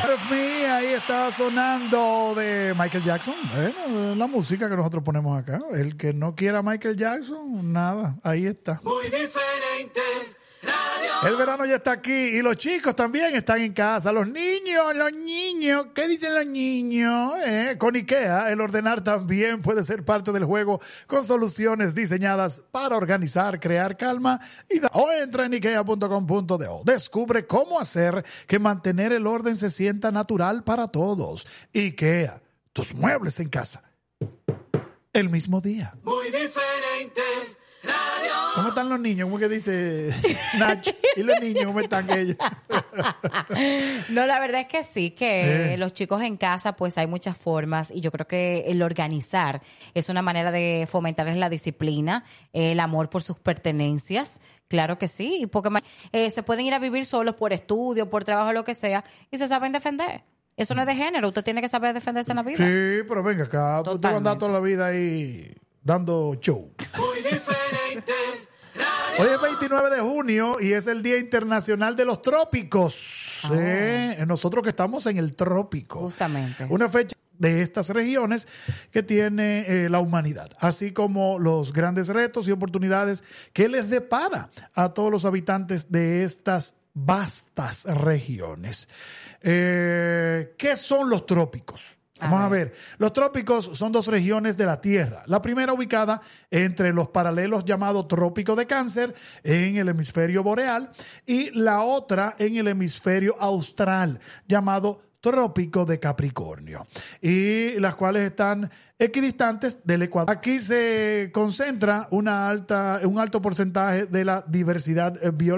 Part of Me, ahí está sonando de Michael Jackson. La música que nosotros ponemos acá. El que no quiera Michael Jackson, nada, ahí está. Muy diferente. El verano ya está aquí y los chicos también están en casa. Los niños, ¿qué dicen los niños? Con IKEA, el ordenar también puede ser parte del juego con soluciones diseñadas para organizar, crear calma o entra en ikea.com.do. Descubre cómo hacer que mantener el orden se sienta natural para todos. IKEA, tus muebles en casa. El mismo día. Muy diferente. Radio. ¿Cómo están los niños? ¿Cómo que dice Nacho? ¿Y los niños cómo están ellos? No, la verdad es que sí, que los chicos en casa pues hay muchas formas y yo creo que el organizar es una manera de fomentarles la disciplina, el amor por sus pertenencias, claro que sí, porque se pueden ir a vivir solos por estudio, por trabajo, lo que sea, y se saben defender. Eso no es de género, usted tiene que saber defenderse en la vida. Sí, pero venga acá, usted va a andar toda la vida ahí dando show. Muy diferente. Radio. Hoy es 29 de junio y es el Día Internacional de los Trópicos. Nosotros que estamos en el trópico. Justamente. Una fecha de estas regiones que tiene la humanidad, así como los grandes retos y oportunidades que les depara a todos los habitantes de estas vastas regiones. ¿Qué son los trópicos? Vamos a ver. Los trópicos son dos regiones de la Tierra. La primera ubicada entre los paralelos llamado Trópico de Cáncer en el hemisferio boreal y la otra en el hemisferio austral llamado Trópico de Capricornio, y las cuales están equidistantes del Ecuador. Aquí se concentra un alto porcentaje de la diversidad biológica